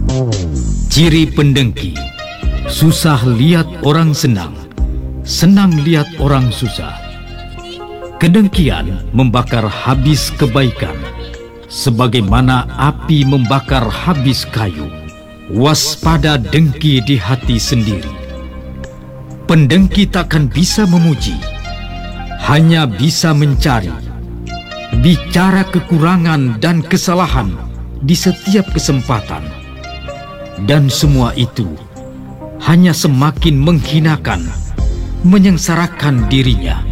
Ciri pendengki: susah lihat orang senang, senang lihat orang susah. Kedengkian membakar habis kebaikan, sebagaimana api membakar habis kayu. Waspada dengki di hati sendiri. Pendengki takkan bisa memuji, hanya bisa mencari, bicara kekurangan dan kesalahan di setiap kesempatan. Dan semua itu hanya semakin menghinakan, menyengsarakan dirinya.